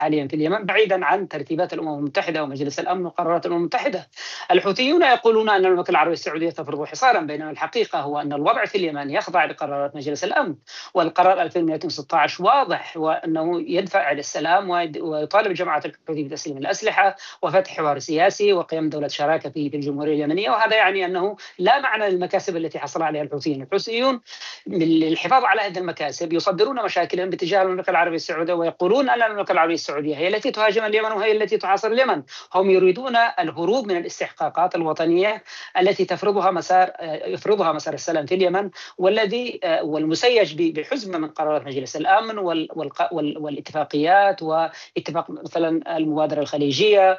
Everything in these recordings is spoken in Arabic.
حاليا في اليمن بعيدا عن ترتيبات الأمم المتحدة ومجلس الأمن وقرارات الأمم المتحدة. الحوثيون يقولون أن المملكة العربية السعودية تفرض حصارا، بينما الحقيقة هو أن الوضع في اليمن يخضع لقرارات مجلس الأمن، والقرار 2216 واضح وأنه يدفع إلى السلام ويطالب جماعة الحوثي بتسليم الأسلحة وفتح حوار سياسي وقيام دولة شراكة في الجمهورية اليمنية. وهذا يعني أنه لا معنى للمكاسب التي حصل عليها الحوثيون. الحوثيون للحفاظ على هذه المكاسب يصدرون مشاكلهم باتجاه المملكة العربية السعودية، ويقولون أن المملكة العربية السعودية هي التي تهاجم اليمن وهي التي تعاصر اليمن. هم يريدون الهروب من الاستحقاقات الوطنية التي يفرضها مسار السلام في اليمن، والمسيج بحزمة من قرارات مجلس الأمن والاتفاقيات واتفاق مثلا المبادرة الخليجية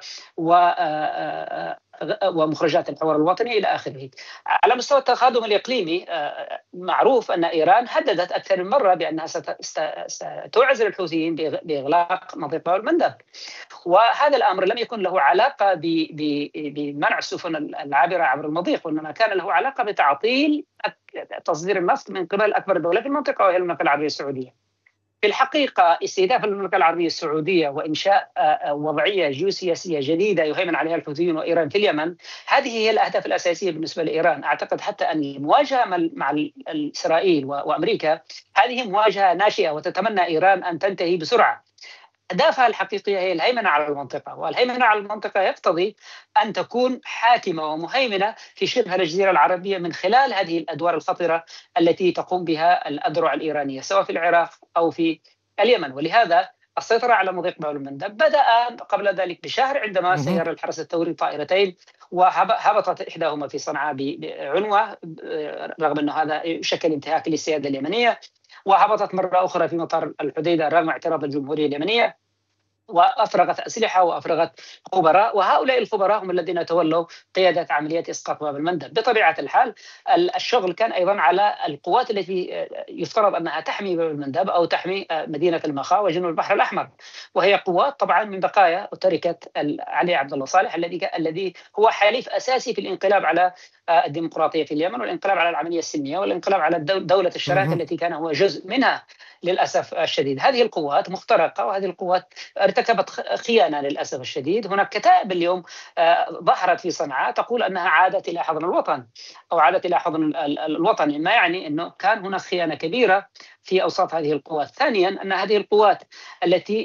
ومخرجات الحوار الوطني إلى آخره. على مستوى التقادم الإقليمي معروف أن إيران هددت أكثر من مرة بأنها ستعزل الحوثيين بإغلاق مضيق باب المندب، وهذا الأمر لم يكن له علاقة بمنع السفن العابرة عبر المضيق، وإنما كان له علاقة بتعطيل تصدير النفط من قبل أكبر دولة في المنطقة وهي المملكة العربية السعودية. في الحقيقة استهداف المملكة العربية السعودية وإنشاء وضعية جيوسياسية جديدة يهيمن عليها الحوثيون وإيران في اليمن، هذه هي الأهداف الأساسية بالنسبة لإيران. أعتقد حتى أن المواجهة مع إسرائيل وأمريكا هذه مواجهة ناشئة، وتتمنى إيران أن تنتهي بسرعة. أهدافها الحقيقية هي الهيمنة على المنطقة، والهيمنة على المنطقة يقتضي أن تكون حاكمة ومهيمنة في شبه الجزيرة العربية من خلال هذه الأدوار الخطرة التي تقوم بها الأذرع الإيرانية سواء في العراق أو في اليمن. ولهذا السيطرة على مضيق باب المندب بدأ قبل ذلك بشهر عندما سير الحرس الثوري طائرتين، وهبطت إحداهما في صنعاء بعنوة رغم أن هذا يشكل انتهاك للسيادة اليمنية، وهبطت مرة أخرى في مطار الحديدة رغم اعتراض الجمهورية اليمنية، وأفرغت أسلحة وأفرغت خبراء، وهؤلاء الخبراء هم الذين تولوا قيادة عمليات إسقاط باب المندب. بطبيعة الحال الشغل كان أيضا على القوات التي يفترض أنها تحمي باب المندب أو تحمي مدينة المخا وجنوب البحر الأحمر، وهي قوات طبعا من بقايا تركة علي عبد الله صالح الذي هو حليف أساسي في الانقلاب على الديمقراطية في اليمن والانقلاب على العملية السلمية والانقلاب على دولة الشراكة التي كان هو جزء منها. للأسف الشديد هذه القوات مخترقة، وهذه القوات ارتكبت خيانة للأسف الشديد. هناك كتائب اليوم ظهرت في صنعاء تقول أنها عادت إلى حضن الوطن أو عادت إلى حضن الوطن، ما يعني أنه كان هناك خيانة كبيرة في أوساط هذه القوات. ثانيا أن هذه القوات التي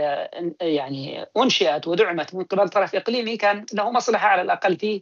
يعني أنشئت ودعمت من قبل طرف إقليمي كان له مصلحة على الأقل في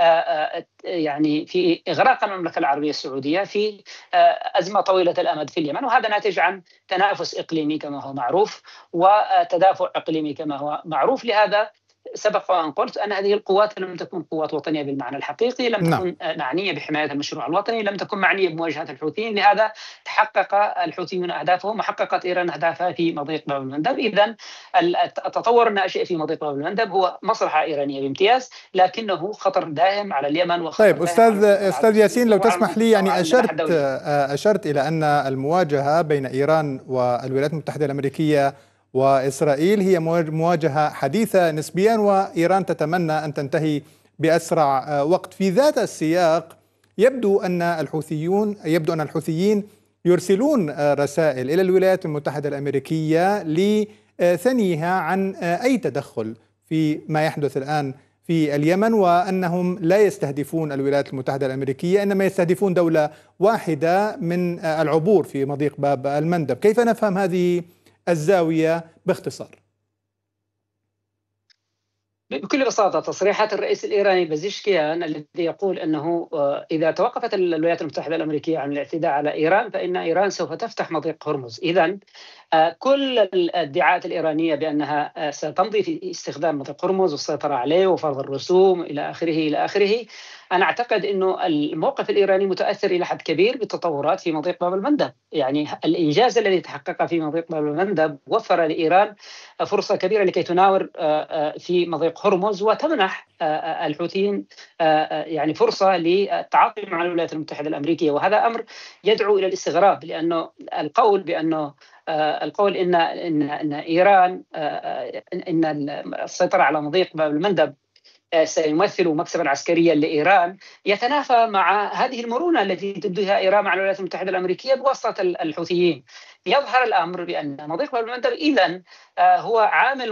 يعني في إغراق المملكة العربية السعودية في أزمة طويلة الأمد في اليمن، وهذا ناتج عن تنافس إقليمي كما هو معروف وتدافع إقليمي كما هو معروف. لهذا سبق وأن قلت أن هذه القوات لم تكن قوات وطنية بالمعنى الحقيقي، لم تكن معنية بحماية المشروع الوطني، لم تكن معنية بمواجهة الحوثيين. لهذا تحقق الحوثيون أهدافهم وحققت إيران أهدافها في مضيق باب المندب. إذن التطور الناشئ في مضيق باب المندب هو مصلحة إيرانية بامتياز، لكنه خطر داهم على اليمن وخطر طيب أستاذ ياسين، لو تسمح لي، يعني أشرت إلى أن المواجهة بين إيران والولايات المتحدة الأمريكية وإسرائيل هي مواجهة حديثة نسبيا، وإيران تتمنى أن تنتهي بأسرع وقت. في ذات السياق يبدو أن الحوثيين يرسلون رسائل إلى الولايات المتحدة الأمريكية لثنيها عن أي تدخل في ما يحدث الآن في اليمن، وأنهم لا يستهدفون الولايات المتحدة الأمريكية، إنما يستهدفون دولة واحدة من العبور في مضيق باب المندب. كيف نفهم هذه الزاوية باختصار؟ بكل بساطة تصريحات الرئيس الإيراني بزيشكيان الذي يقول أنه إذا توقفت الولايات المتحدة الأمريكية عن الاعتداء على إيران فإن إيران سوف تفتح مضيق هرمز. إذن كل الادعاءات الإيرانية بأنها ستمضي في استخدام مضيق هرمز والسيطرة عليه وفرض الرسوم إلى آخره، أنا أعتقد أنه الموقف الإيراني متأثر إلى حد كبير بالتطورات في مضيق باب المندب. يعني الإنجاز الذي تحقق في مضيق باب المندب وفر لإيران فرصة كبيرة لكي تناور في مضيق هرمز وتمنح الحوثيين يعني فرصة للتعاطي مع الولايات المتحدة الأمريكية، وهذا أمر يدعو إلى الاستغراب، لأنه القول إن إيران إن السيطرة على مضيق باب المندب سيمثل مكسبا عسكريا لإيران يتنافى مع هذه المرونة التي تبديها إيران مع الولايات المتحدة الأمريكية بواسطة الحوثيين. يظهر الأمر بأن مضيق باب المندب إذن هو عامل